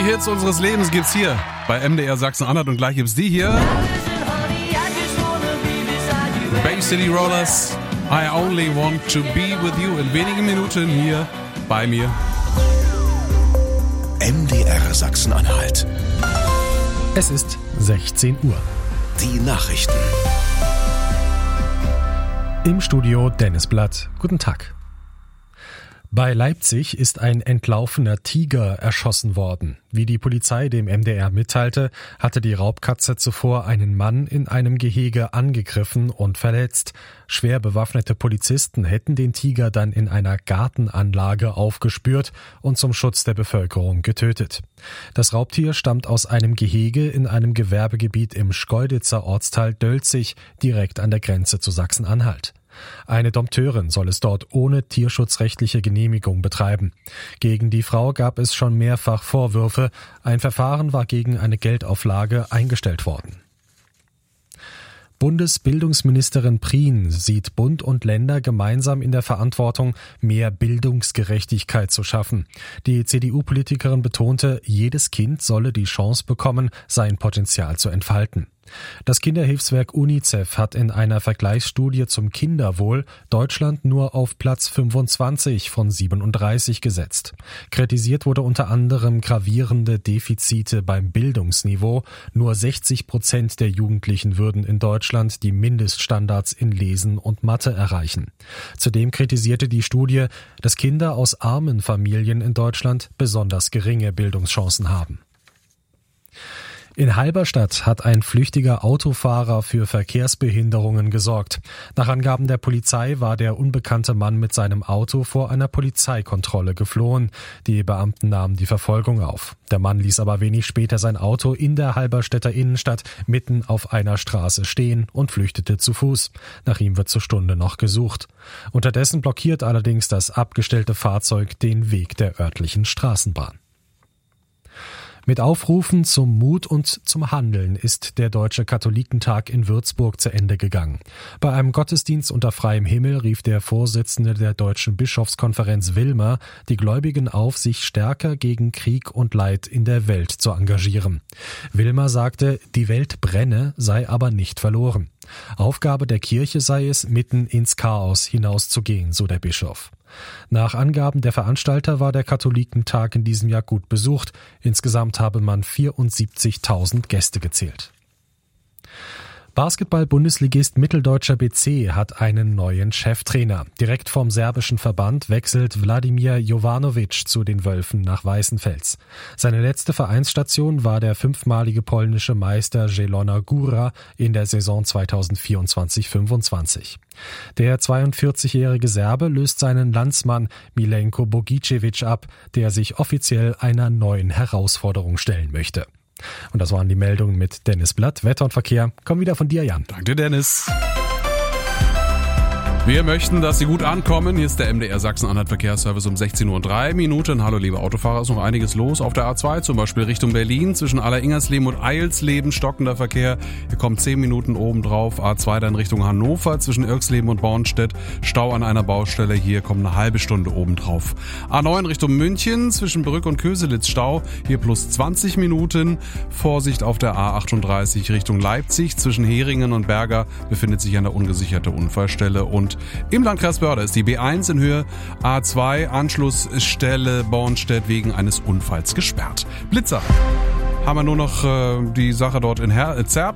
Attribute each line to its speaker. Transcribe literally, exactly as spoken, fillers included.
Speaker 1: Die Hits unseres Lebens gibt's hier bei M D R Sachsen-Anhalt und gleich gibt's die hier. Bay City Rollers, I Only Want to Be With You in wenigen Minuten hier bei mir.
Speaker 2: M D R Sachsen-Anhalt.
Speaker 3: Es ist sechzehn Uhr.
Speaker 2: Die Nachrichten.
Speaker 3: Im Studio Dennis Blatt. Guten Tag. Bei Leipzig ist ein entlaufener Tiger erschossen worden. Wie die Polizei dem M D R mitteilte, hatte die Raubkatze zuvor einen Mann in einem Gehege angegriffen und verletzt. Schwer bewaffnete Polizisten hätten den Tiger dann in einer Gartenanlage aufgespürt und zum Schutz der Bevölkerung getötet. Das Raubtier stammt aus einem Gehege in einem Gewerbegebiet im Schkeuditzer Ortsteil Dölzig, direkt an der Grenze zu Sachsen-Anhalt. Eine Dompteurin soll es dort ohne tierschutzrechtliche Genehmigung betreiben. Gegen die Frau gab es schon mehrfach Vorwürfe. Ein Verfahren war gegen eine Geldauflage eingestellt worden. Bundesbildungsministerin Prien sieht Bund und Länder gemeinsam in der Verantwortung, mehr Bildungsgerechtigkeit zu schaffen. Die C D U-Politikerin betonte, jedes Kind solle die Chance bekommen, sein Potenzial zu entfalten. Das Kinderhilfswerk UNICEF hat in einer Vergleichsstudie zum Kinderwohl Deutschland nur auf Platz fünfundzwanzig von siebenunddreißig gesetzt. Kritisiert wurde unter anderem gravierende Defizite beim Bildungsniveau. Nur sechzig Prozent der Jugendlichen würden in Deutschland die Mindeststandards in Lesen und Mathe erreichen. Zudem kritisierte die Studie, dass Kinder aus armen Familien in Deutschland besonders geringe Bildungschancen haben. In Halberstadt hat ein flüchtiger Autofahrer für Verkehrsbehinderungen gesorgt. Nach Angaben der Polizei war der unbekannte Mann mit seinem Auto vor einer Polizeikontrolle geflohen. Die Beamten nahmen die Verfolgung auf. Der Mann ließ aber wenig später sein Auto in der Halberstädter Innenstadt mitten auf einer Straße stehen und flüchtete zu Fuß. Nach ihm wird zur Stunde noch gesucht. Unterdessen blockiert allerdings das abgestellte Fahrzeug den Weg der örtlichen Straßenbahn. Mit Aufrufen zum Mut und zum Handeln ist der Deutsche Katholikentag in Würzburg zu Ende gegangen. Bei einem Gottesdienst unter freiem Himmel rief der Vorsitzende der Deutschen Bischofskonferenz Wilmer die Gläubigen auf, sich stärker gegen Krieg und Leid in der Welt zu engagieren. Wilmer sagte, die Welt brenne, sei aber nicht verloren. Aufgabe der Kirche sei es, mitten ins Chaos hinauszugehen, so der Bischof. Nach Angaben der Veranstalter war der Katholikentag in diesem Jahr gut besucht. Insgesamt habe man vierundsiebzigtausend Gäste gezählt. Basketball-Bundesligist Mitteldeutscher B C hat einen neuen Cheftrainer. Direkt vom serbischen Verband wechselt Wladimir Jovanovic zu den Wölfen nach Weißenfels. Seine letzte Vereinsstation war der fünfmalige polnische Meister Zielona Góra in der Saison zweitausendvierundzwanzig fünfundzwanzig. Der zweiundvierzigjährige Serbe löst seinen Landsmann Milenko Bogicevic ab, der sich offiziell einer neuen Herausforderung stellen möchte. Und das waren die Meldungen mit Dennis Blatt. Wetter und Verkehr kommen wieder von dir, Jan.
Speaker 1: Danke, Dennis. Wir möchten, dass Sie gut ankommen. Hier ist der M D R Sachsen-Anhalt Verkehrsservice um sechzehn Uhr drei Minuten. Hallo, liebe Autofahrer, ist noch einiges los auf der A zwei, zum Beispiel Richtung Berlin. Zwischen Aller-Ingersleben und Eilsleben stockender Verkehr. Hier kommen zehn Minuten obendrauf. A zwei dann Richtung Hannover, zwischen Irksleben und Bornstedt. Stau an einer Baustelle, hier kommt eine halbe Stunde obendrauf. A neun Richtung München, zwischen Brück und Köselitz Stau. Hier plus zwanzig Minuten. Vorsicht auf der A achtunddreißig Richtung Leipzig. Zwischen Heringen und Berger befindet sich eine ungesicherte Unfallstelle. Und im Landkreis Börde ist die B eins in Höhe A zwei Anschlussstelle Bornstedt wegen eines Unfalls gesperrt. Blitzer. Haben wir nur noch äh, die Sache dort in Her- Zerbst.